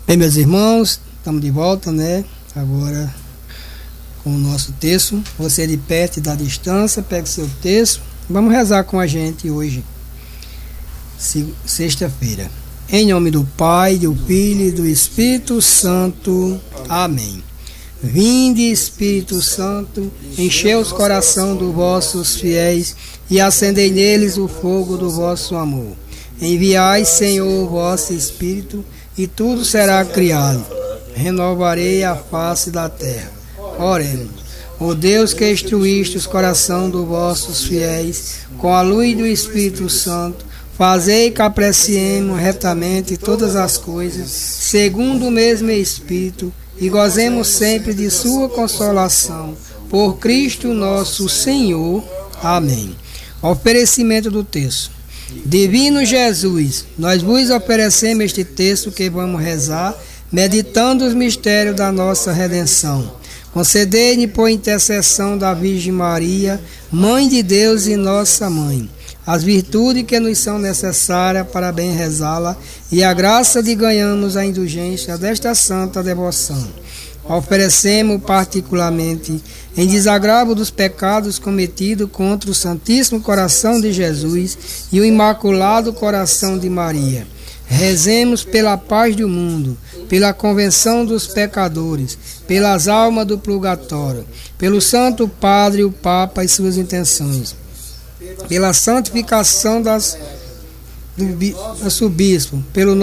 Bem, meus irmãos, estamos de volta, né? Agora com o nosso texto. Você de perto e da distância, pega o seu texto. Vamos rezar com a gente hoje, sexta-feira. Em nome do Pai, do Filho e do Espírito Santo. Amém. Vinde, Espírito Santo, enchei os corações dos vossos fiéis e acendei neles o fogo do vosso amor. Enviai, Senhor, o vosso Espírito, e tudo será criado. Renovarei a face da terra. Oremos. Ó Deus, que instruíste os corações dos vossos fiéis com a luz do Espírito Santo, fazei que apreciemos retamente todas as coisas, segundo o mesmo Espírito, e gozemos sempre de sua consolação. Por Cristo nosso Senhor. Amém. Oferecimento do texto. Divino Jesus, nós vos oferecemos este texto que vamos rezar, meditando os mistérios da nossa redenção. Concedei-nos por intercessão da Virgem Maria, Mãe de Deus e nossa Mãe, as virtudes que nos são necessárias para bem rezá-la e a graça de ganharmos a indulgência desta santa devoção. Oferecemos particularmente em desagravo dos pecados cometidos contra o Santíssimo Coração de Jesus e o Imaculado Coração de Maria. Rezemos pela paz do mundo, pela convenção dos pecadores, pelas almas do purgatório, pelo Santo Padre, o Papa e suas intenções, pela santificação do Bispo, pelo